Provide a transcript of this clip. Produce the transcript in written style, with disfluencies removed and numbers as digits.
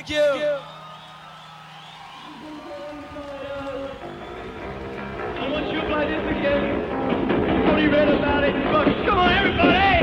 Thank you. I want you to play this again. Somebody read about it. Come on, everybody!